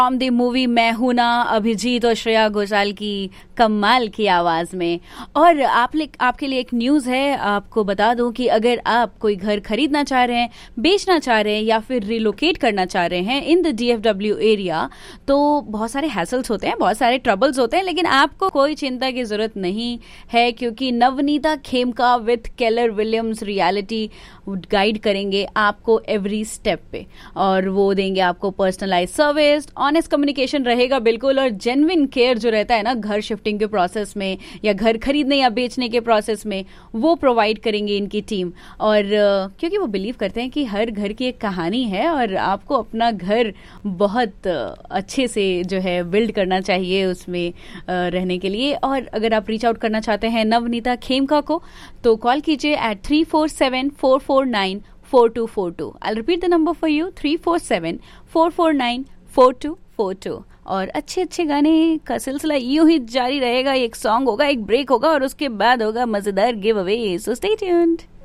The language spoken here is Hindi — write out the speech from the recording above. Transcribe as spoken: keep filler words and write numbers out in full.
फ्रॉम द मूवी मैं हूं ना, अभिजीत और श्रेया घोषाल की कमाल की आवाज में। और आप ले, आपके लिए एक न्यूज है, आपको बता दूं कि अगर आप कोई घर खरीदना चाह रहे हैं, बेचना चाह रहे हैं या फिर रिलोकेट करना चाह रहे हैं इन द डीएफडब्ल्यू एरिया, तो बहुत सारे हैसल्स होते हैं, बहुत सारे ट्रबल्स होते हैं, लेकिन आपको कोई चिंता की जरूरत नहीं है, क्योंकि Navneeta Khemka with Keller Williams reality guide करेंगे आपको एवरी स्टेप पे, और वो देंगे आपको पर्सनलाइज सर्विस, ऑनेस्ट कम्युनिकेशन रहेगा बिल्कुल, और जेन्युइन केयर जो रहता है ना घर शिफ्टिंग के प्रोसेस में या घर खरीदने या बेचने के प्रोसेस में, वो प्रोवाइड करेंगे इनकी टीम। और क्योंकि वो बिलीव करते हैं कि हर घर की एक कहानी है और आपको अपना घर बहुत अच्छे से जो है बिल्ड करना चाहिए उसमें रहने के लिए। और अगर आप रीच आउट करना चाहते हैं नवनीता खेमका को, तो कॉल कीजिए eight three four seven four four nine four to four to. I repeat the number for you, three four seven four four nine four to four to. और अच्छे अच्छे गाने का सिलसिला यूं ही जारी रहेगा। एक सॉन्ग होगा, एक ब्रेक होगा और उसके बाद होगा मजेदार give away, so stay tuned.